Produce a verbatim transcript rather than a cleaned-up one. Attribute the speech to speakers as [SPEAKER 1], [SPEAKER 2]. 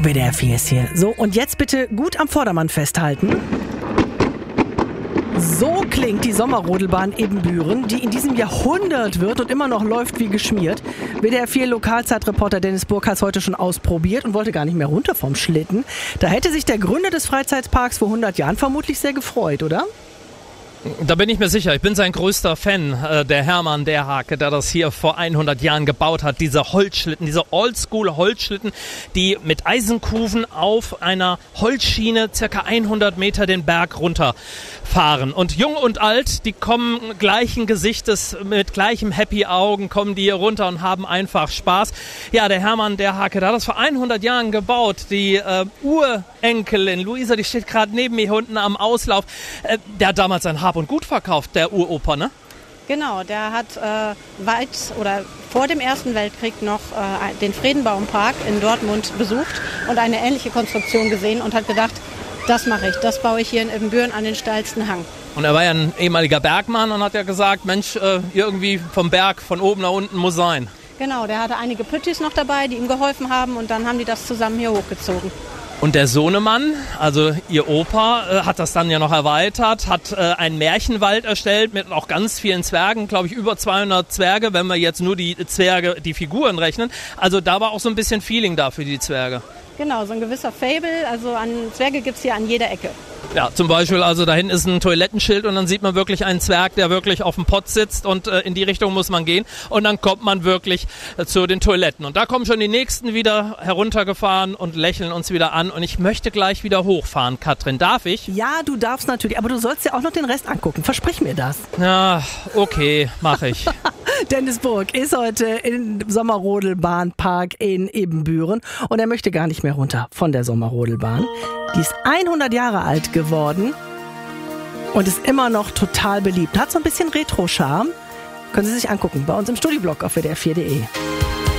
[SPEAKER 1] W D R vier ist hier. So, und jetzt bitte gut am Vordermann festhalten. So klingt die Sommerrodelbahn Ebenbüren, die in diesem Jahrhundert wird und immer noch läuft wie geschmiert. W D R vier Lokalzeitreporter Dennis Burg hat es heute schon ausprobiert und wollte gar nicht mehr runter vom Schlitten. Da hätte sich der Gründer des Freizeitparks vor hundert Jahren vermutlich sehr gefreut, oder?
[SPEAKER 2] Da bin ich mir sicher. Ich bin sein größter Fan, äh, der Hermann Derhake, der das hier vor hundert Jahren gebaut hat. Diese Holzschlitten, diese Oldschool-Holzschlitten, die mit Eisenkufen auf einer Holzschiene circa hundert Meter den Berg runterfahren. Und jung und alt, die kommen gleichen Gesichtes, mit gleichem Happy Augen, kommen die hier runter und haben einfach Spaß. Ja, der Hermann Derhake, der hat das vor hundert Jahren gebaut. Die äh, Urenkelin, Luisa, die steht gerade neben mir hier unten am Auslauf. Äh, der hat damals ein Hab und Gut verkauft, der Uropa, ne?
[SPEAKER 3] Genau, der hat äh, weit oder vor dem Ersten Weltkrieg noch äh, den Friedenbaumpark in Dortmund besucht und eine ähnliche Konstruktion gesehen und hat gedacht, das mache ich, das baue ich hier in Ebenbüren an den steilsten Hang.
[SPEAKER 2] Und er war ja ein ehemaliger Bergmann und hat ja gesagt, Mensch, äh, irgendwie vom Berg, von oben nach unten muss sein.
[SPEAKER 3] Genau, der hatte einige Püttis noch dabei, die ihm geholfen haben und dann haben die das zusammen hier hochgezogen.
[SPEAKER 2] Und der Sohnemann, also ihr Opa, äh, hat das dann ja noch erweitert, hat äh, einen Märchenwald erstellt mit auch ganz vielen Zwergen, glaube ich über zweihundert Zwerge, wenn wir jetzt nur die Zwerge, die Figuren rechnen. Also da war auch so ein bisschen Feeling da für die Zwerge.
[SPEAKER 3] Genau, so ein gewisser Fable, also an Zwerge gibt es hier an jeder Ecke.
[SPEAKER 2] Ja, zum Beispiel, also da hinten ist ein Toilettenschild und dann sieht man wirklich einen Zwerg, der wirklich auf dem Pott sitzt und äh, in die Richtung muss man gehen und dann kommt man wirklich äh, zu den Toiletten. Und da kommen schon die Nächsten wieder heruntergefahren und lächeln uns wieder an und ich möchte gleich wieder hochfahren. Katrin, darf ich?
[SPEAKER 1] Ja, du darfst natürlich, aber du sollst dir auch noch den Rest angucken. Versprich mir das.
[SPEAKER 2] Ja, okay, mache ich.
[SPEAKER 1] Dennis Burg ist heute im Sommerrodelbahnpark in Ebenbüren und er möchte gar nicht mehr runter von der Sommerrodelbahn. Die ist hundert Jahre alt geworden und ist immer noch total beliebt. Hat so ein bisschen Retro-Charme. Können Sie sich angucken bei uns im Studioblock auf W D R vier punkt de.